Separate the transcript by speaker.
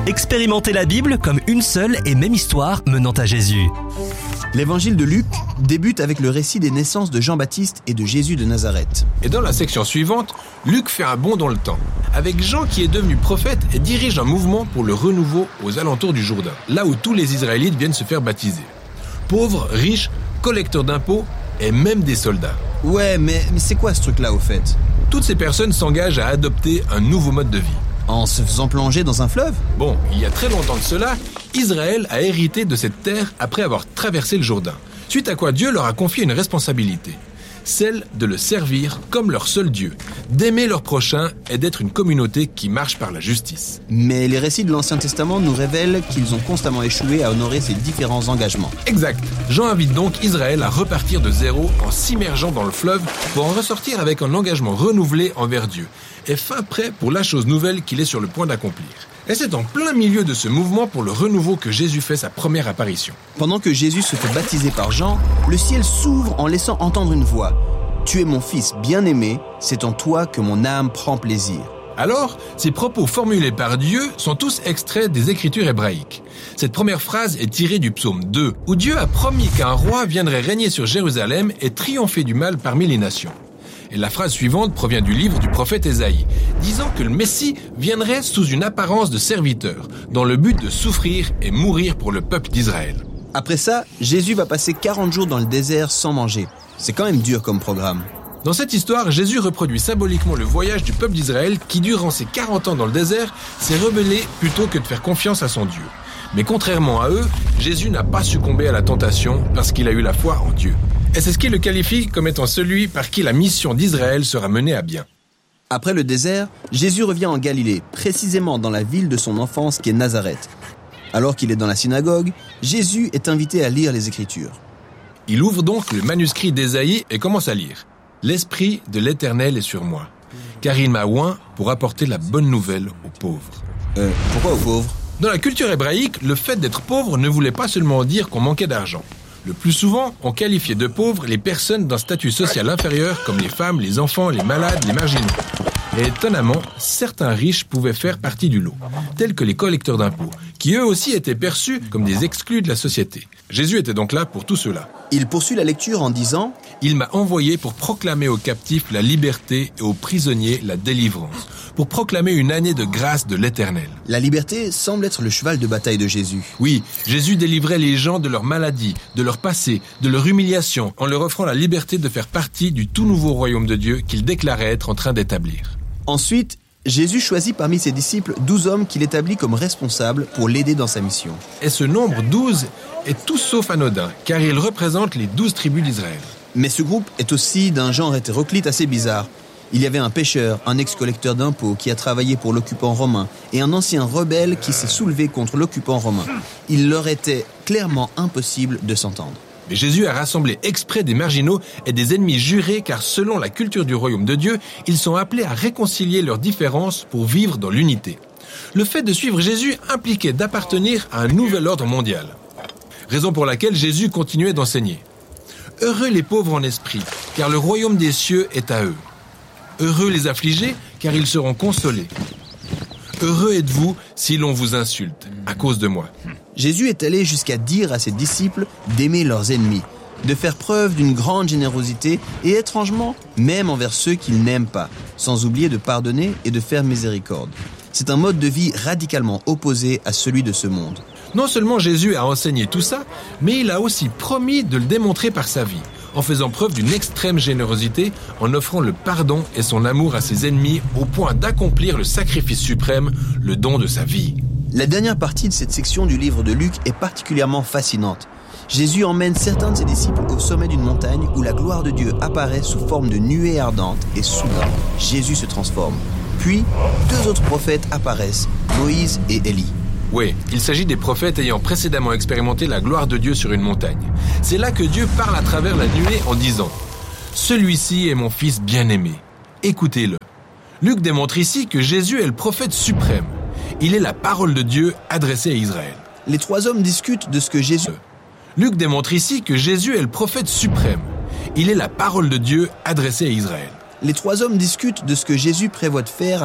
Speaker 1: Expérimentez la Bible comme une seule et même histoire menant à Jésus.
Speaker 2: L'évangile de Luc débute avec le récit des naissances de Jean-Baptiste et de Jésus de Nazareth.
Speaker 3: Et dans la section suivante, Luc fait un bond dans le temps, avec Jean qui est devenu prophète et dirige un mouvement pour le renouveau aux alentours du Jourdain, là où tous les Israélites viennent se faire baptiser. Pauvres, riches, collecteurs d'impôts et même des soldats.
Speaker 2: Ouais, mais c'est quoi ce truc-là au fait ?
Speaker 3: Toutes ces personnes s'engagent à adopter un nouveau mode de vie.
Speaker 2: En se faisant plonger dans un fleuve ?
Speaker 3: Bon, il y a très longtemps de cela, Israël a hérité de cette terre après avoir traversé le Jourdain, suite à quoi Dieu leur a confié une responsabilité, celle de le servir comme leur seul Dieu, d'aimer leur prochain et d'être une communauté qui marche par la justice.
Speaker 2: Mais les récits de l'Ancien Testament nous révèlent qu'ils ont constamment échoué à honorer ces différents engagements.
Speaker 3: Exact. Jean invite donc Israël à repartir de zéro en s'immergeant dans le fleuve pour en ressortir avec un engagement renouvelé envers Dieu et fin prêt pour la chose nouvelle qu'il est sur le point d'accomplir. Et c'est en plein milieu de ce mouvement pour le renouveau que Jésus fait sa première apparition.
Speaker 2: Pendant que Jésus se fait baptiser par Jean, le ciel s'ouvre en laissant entendre une voix. « Tu es mon fils bien-aimé, c'est en toi que mon âme prend plaisir. »
Speaker 3: Alors, ces propos formulés par Dieu sont tous extraits des Écritures hébraïques. Cette première phrase est tirée du psaume 2, où Dieu a promis qu'un roi viendrait régner sur Jérusalem et triompher du mal parmi les nations. Et la phrase suivante provient du livre du prophète Ésaïe, disant que le Messie viendrait sous une apparence de serviteur, dans le but de souffrir et mourir pour le peuple d'Israël.
Speaker 2: Après ça, Jésus va passer 40 jours dans le désert sans manger. C'est quand même dur comme programme.
Speaker 3: Dans cette histoire, Jésus reproduit symboliquement le voyage du peuple d'Israël qui, durant ses 40 ans dans le désert, s'est rebellé plutôt que de faire confiance à son Dieu. Mais contrairement à eux, Jésus n'a pas succombé à la tentation parce qu'il a eu la foi en Dieu. Et c'est ce qui le qualifie comme étant celui par qui la mission d'Israël sera menée à bien.
Speaker 2: Après le désert, Jésus revient en Galilée, précisément dans la ville de son enfance qui est Nazareth. Alors qu'il est dans la synagogue, Jésus est invité à lire les Écritures.
Speaker 3: Il ouvre donc le manuscrit d'Ésaïe et commence à lire. « L'Esprit de l'Éternel est sur moi, car il m'a oint pour apporter la bonne nouvelle aux pauvres. »
Speaker 2: Pourquoi aux pauvres ?
Speaker 3: Dans la culture hébraïque, le fait d'être pauvre ne voulait pas seulement dire qu'on manquait d'argent. Le plus souvent, on qualifiait de pauvres les personnes d'un statut social inférieur comme les femmes, les enfants, les malades, les marginaux. Et étonnamment, certains riches pouvaient faire partie du lot, tels que les collecteurs d'impôts, qui eux aussi étaient perçus comme des exclus de la société. Jésus était donc là pour tout cela.
Speaker 2: Il poursuit la lecture en disant «
Speaker 3: Il m'a envoyé pour proclamer aux captifs la liberté et aux prisonniers la délivrance, pour proclamer une année de grâce de l'Éternel. »
Speaker 2: La liberté semble être le cheval de bataille de Jésus.
Speaker 3: Oui, Jésus délivrait les gens de leur maladie, de leur passé, de leur humiliation, en leur offrant la liberté de faire partie du tout nouveau royaume de Dieu qu'il déclarait être en train d'établir.
Speaker 2: Ensuite, Jésus choisit parmi ses disciples 12 hommes qu'il établit comme responsables pour l'aider dans sa mission.
Speaker 3: Et ce nombre 12 est tout sauf anodin, car il représente les 12 tribus d'Israël.
Speaker 2: Mais ce groupe est aussi d'un genre hétéroclite assez bizarre. Il y avait un pêcheur, un ex-collecteur d'impôts qui a travaillé pour l'occupant romain et un ancien rebelle qui s'est soulevé contre l'occupant romain. Il leur était clairement impossible de s'entendre.
Speaker 3: Mais Jésus a rassemblé exprès des marginaux et des ennemis jurés car selon la culture du royaume de Dieu, ils sont appelés à réconcilier leurs différences pour vivre dans l'unité. Le fait de suivre Jésus impliquait d'appartenir à un nouvel ordre mondial. Raison pour laquelle Jésus continuait d'enseigner. « Heureux les pauvres en esprit, car le royaume des cieux est à eux. Heureux les affligés, car ils seront consolés. Heureux êtes-vous si l'on vous insulte, à cause de moi. »
Speaker 2: Jésus est allé jusqu'à dire à ses disciples d'aimer leurs ennemis, de faire preuve d'une grande générosité et étrangement, même envers ceux qu'ils n'aiment pas, sans oublier de pardonner et de faire miséricorde. C'est un mode de vie radicalement opposé à celui de ce monde.
Speaker 3: Non seulement Jésus a enseigné tout ça, mais il a aussi promis de le démontrer par sa vie, en faisant preuve d'une extrême générosité, en offrant le pardon et son amour à ses ennemis au point d'accomplir le sacrifice suprême, le don de sa vie.
Speaker 2: La dernière partie de cette section du livre de Luc est particulièrement fascinante. Jésus emmène certains de ses disciples au sommet d'une montagne où la gloire de Dieu apparaît sous forme de nuée ardente et soudain, Jésus se transforme. Puis, 2 autres prophètes apparaissent, Moïse et Élie.
Speaker 3: Oui, il s'agit des prophètes ayant précédemment expérimenté la gloire de Dieu sur une montagne. C'est là que Dieu parle à travers la nuée en disant « Celui-ci est mon fils bien-aimé, écoutez-le ». Luc démontre ici que Jésus est le prophète suprême. Il est la parole de Dieu adressée à Israël.
Speaker 2: Les 3 hommes discutent de ce que Jésus...
Speaker 3: Luc démontre ici que Jésus est le prophète suprême. Il est la parole de Dieu adressée à Israël.
Speaker 2: Les 3 hommes discutent de ce que Jésus prévoit de faire